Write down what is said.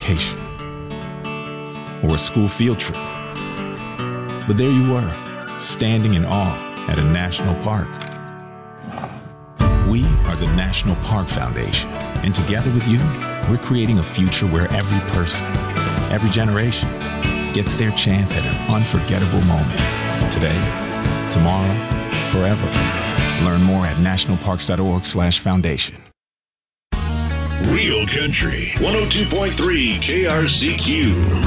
vacation or a school field trip. But there you were, standing in awe at a national park. We are the National Park Foundation, and together with you, we're creating a future where every person, every generation, gets their chance at an unforgettable moment. Today, tomorrow, forever. Learn more at nationalparks.org/foundation. Real Country 102.3 KRCQ.